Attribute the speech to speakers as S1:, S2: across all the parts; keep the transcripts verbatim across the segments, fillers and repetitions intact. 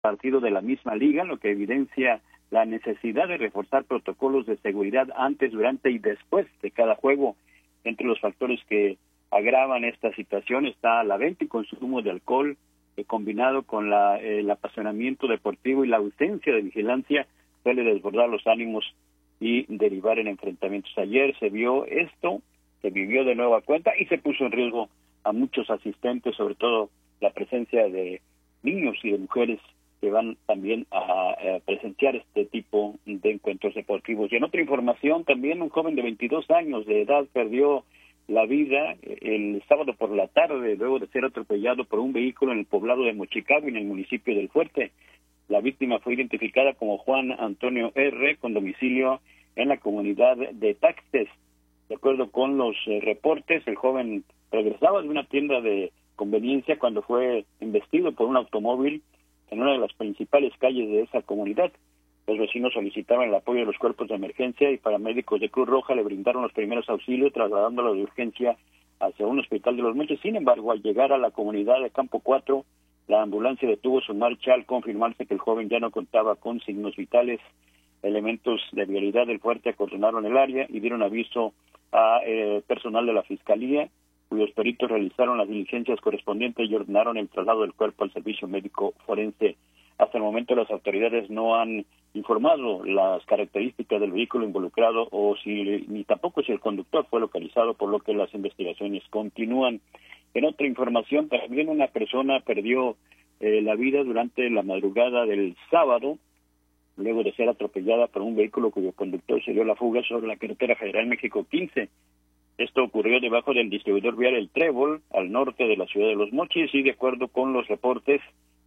S1: partido de la misma liga, lo que evidencia la necesidad de reforzar protocolos de seguridad antes, durante y después de cada juego. Entre los factores que agravan esta situación está la venta y consumo de alcohol, eh, combinado con la, eh, el apasionamiento deportivo y la ausencia de vigilancia, suele desbordar los ánimos y derivar en enfrentamientos. Ayer se vio esto, se vivió de nueva cuenta y se puso en riesgo a muchos asistentes, sobre todo la presencia de niños y de mujeres que van también a, a presenciar este tipo de encuentros deportivos. Y en otra información, también un joven de veintidós años de edad perdió la vida el sábado por la tarde, luego de ser atropellado por un vehículo en el poblado de Mochicago, en el municipio del Fuerte. La víctima fue identificada como Juan Antonio R., con domicilio en la comunidad de Taxtes. De acuerdo con los eh, reportes, el joven regresaba de una tienda de conveniencia cuando fue embestido por un automóvil en una de las principales calles de esa comunidad. Los vecinos solicitaron el apoyo de los cuerpos de emergencia y paramédicos de Cruz Roja le brindaron los primeros auxilios, trasladándolo de urgencia hacia un hospital de Los Mochis. Sin embargo, al llegar a la comunidad de Campo cuatro, la ambulancia detuvo su marcha al confirmarse que el joven ya no contaba con signos vitales. Elementos de vialidad del Fuerte acordonaron el área y dieron aviso a eh, personal de la Fiscalía, cuyos peritos realizaron las diligencias correspondientes y ordenaron el traslado del cuerpo al servicio médico forense. Hasta el momento las autoridades no han informado las características del vehículo involucrado o si ni tampoco si el conductor fue localizado, por lo que las investigaciones continúan. En otra información, también una persona perdió eh, la vida durante la madrugada del sábado, luego de ser atropellada por un vehículo cuyo conductor se dio la fuga sobre la carretera Federal México quince. Esto ocurrió debajo del distribuidor vial El Trébol, al norte de la ciudad de Los Mochis, y de acuerdo con los reportes,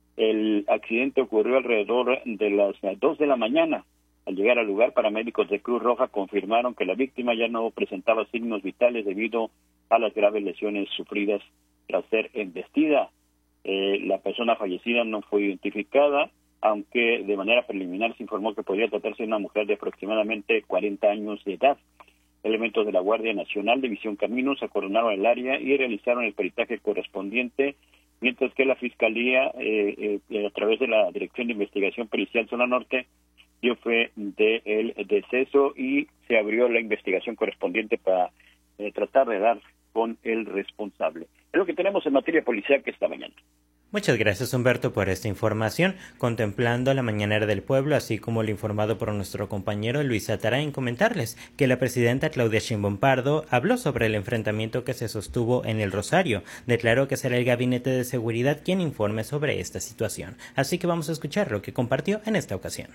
S1: el accidente ocurrió alrededor de las dos de la mañana. Al llegar al lugar, paramédicos de Cruz Roja confirmaron que la víctima ya no presentaba signos vitales debido a las graves lesiones sufridas tras ser embestida. Eh, la persona fallecida no fue identificada, aunque de manera preliminar se informó que podría tratarse de una mujer de aproximadamente cuarenta años de edad. Elementos de la Guardia Nacional, División Caminos, acordonaron el área y realizaron el peritaje correspondiente, mientras que la Fiscalía, eh, eh, a través de la Dirección de Investigación Pericial Zona Norte, dio fe del deceso y se abrió la investigación correspondiente para eh, tratar de dar con el responsable. Es lo que tenemos en materia policial que esta mañana.
S2: Muchas gracias, Humberto, por esta información. Contemplando la Mañanera del Pueblo, así como lo informado por nuestro compañero Luis Atarain, comentarles que la presidenta Claudia Sheinbaum Pardo habló sobre el enfrentamiento que se sostuvo en el Rosario. Declaró que será el Gabinete de Seguridad quien informe sobre esta situación. Así que vamos a escuchar lo que compartió en esta ocasión.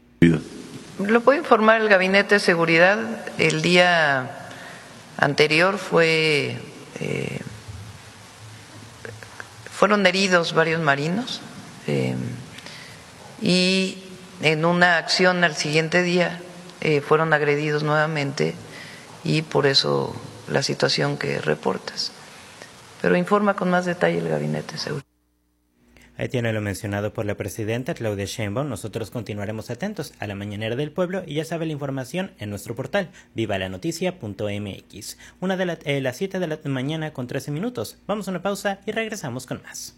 S3: Lo puede informar el Gabinete de Seguridad. El día anterior fue... Eh, Fueron heridos varios marinos eh, y en una acción al siguiente día eh, fueron agredidos nuevamente y por eso la situación que reportas. Pero informa con más detalle el Gabinete de Seguridad.
S2: Ahí tiene lo mencionado por la presidenta Claudia Sheinbaum. Nosotros continuaremos atentos a la Mañanera del Pueblo y ya sabe la información en nuestro portal viva la noticia punto m x. Una de la, eh, las siete de la mañana con trece minutos. Vamos a una pausa y regresamos con más.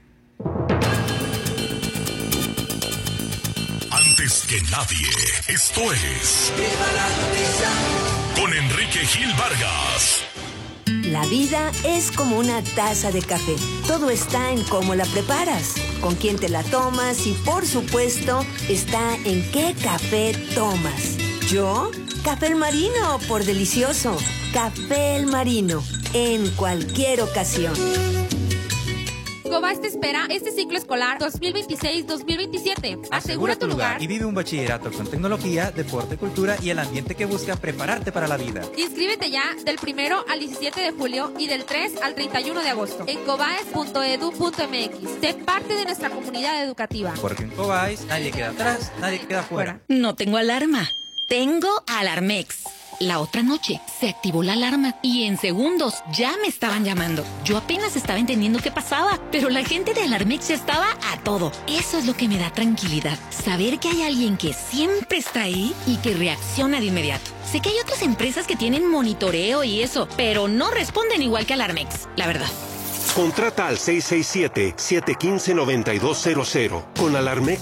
S4: Antes que nadie, esto es Viva la Noticia con Enrique Gil Vargas.
S5: La vida es como una taza de café. Todo está en cómo la preparas, con quién te la tomas y, por supuesto, está en qué café tomas. ¿Yo? Café El Marino, por delicioso. Café El Marino, en cualquier ocasión.
S6: Cobas te espera este ciclo escolar dos mil veintiséis dos mil veintisiete. Asegura tu lugar
S7: y vive un bachillerato con tecnología, deporte, cultura y el ambiente que busca prepararte para la vida.
S6: Inscríbete ya del primero al diecisiete de julio y del tres al treinta y uno de agosto en cobaes punto edu punto m x. Sé parte de nuestra comunidad educativa.
S7: Porque en Cobaes nadie queda atrás, nadie queda fuera.
S8: No tengo alarma, tengo Alarmex. La otra noche se activó la alarma y en segundos ya me estaban llamando. Yo apenas estaba entendiendo qué pasaba, pero la gente de Alarmex ya estaba a todo. Eso es lo que me da tranquilidad, saber que hay alguien que siempre está ahí y que reacciona de inmediato. Sé que hay otras empresas que tienen monitoreo y eso, pero no responden igual que Alarmex, la verdad.
S9: Contrata al seis seis siete, siete uno cinco, nueve dos cero cero. Con Alarmex